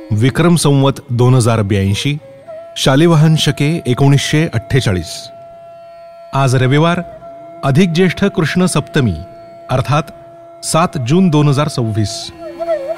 विक्रम संवत 2082, शालिवाहन शके 1948. आज रविवार, अधिक ज्येष्ठ कृष्ण सप्तमी, अर्थात 7 जून 2026.